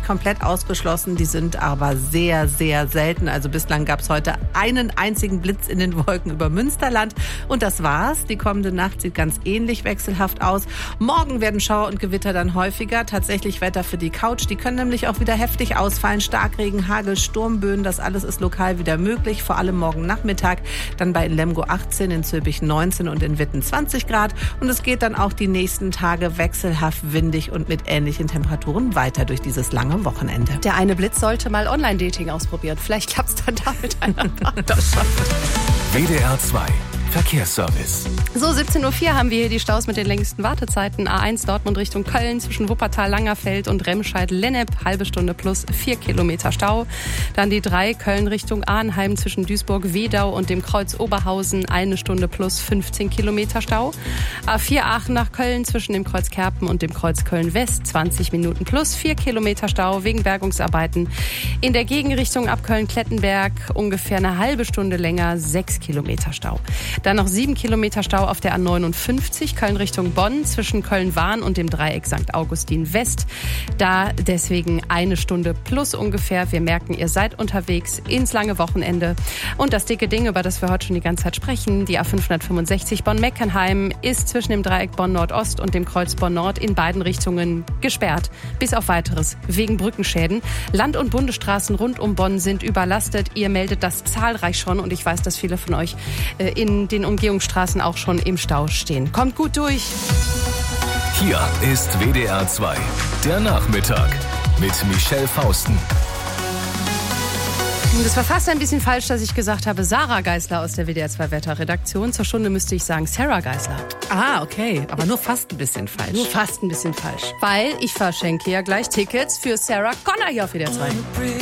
nicht komplett ausgeschlossen, die sind aber sehr, sehr selten. Also bislang gab es heute einen einzigen Blitz in den Wolken über Münsterland. Und das war's. Die kommende Nacht sieht ganz ähnlich wechselhaft aus. Morgen werden Schauer und Gewitter dann häufiger. Tatsächlich Wetter für die Couch. Die können nämlich auch wieder heftig ausfallen. Starkregen, Hagel, Sturmböen, das alles ist lokal wieder möglich. Vor allem morgen Nachmittag. Dann bei Lemgo 18, in Zülpich 19 und in Witten 20 Grad. Und es geht dann auch die nächsten Tage wechselhaft windig und mit ähnlichen Temperaturen weiter durch dieses lange Wochenende. Der eine Blitz sollte mal Online-Dating ausprobieren. Vielleicht klappt es dann da mit einer Partnerschaft. WDR 2 Verkehrsservice. So, 17.04 Uhr haben wir hier die Staus mit den längsten Wartezeiten. A1 Dortmund Richtung Köln zwischen Wuppertal, Langerfeld und Remscheid-Lennep. Halbe Stunde plus 4 Kilometer Stau. Dann die 3 Köln Richtung Arnheim zwischen Duisburg-Wedau und dem Kreuz Oberhausen. 1 Stunde plus 15 Kilometer Stau. A4 Aachen nach Köln zwischen dem Kreuz Kerpen und dem Kreuz Köln-West. 20 Minuten plus 4 Kilometer Stau wegen Bergungsarbeiten. In der Gegenrichtung ab Köln-Klettenberg ungefähr eine halbe Stunde länger. 6 Kilometer Stau. Dann noch 7 Kilometer Stau auf der A59, Köln Richtung Bonn, zwischen Köln-Wahn und dem Dreieck St. Augustin West. Da deswegen 1 Stunde plus ungefähr. Wir merken, ihr seid unterwegs ins lange Wochenende. Und das dicke Ding, über das wir heute schon die ganze Zeit sprechen, die A565 Bonn-Meckenheim, ist zwischen dem Dreieck Bonn-Nordost und dem Kreuz Bonn-Nord in beiden Richtungen gesperrt. Bis auf Weiteres wegen Brückenschäden. Land- und Bundesstraßen rund um Bonn sind überlastet. Ihr meldet das zahlreich schon und ich weiß, dass viele von euch in den Umgehungsstraßen auch schon im Stau stehen. Kommt gut durch. Hier ist WDR 2, der Nachmittag mit Michelle Fausten. Das war fast ein bisschen falsch, dass ich gesagt habe, Sarah Geisler aus der WDR 2 Wetterredaktion. Zur Stunde müsste ich sagen, Sarah Geisler. Ah, okay. Aber nur fast ein bisschen falsch. Nur fast ein bisschen falsch. Weil ich verschenke ja gleich Tickets für Sarah Connor hier auf WDR 2.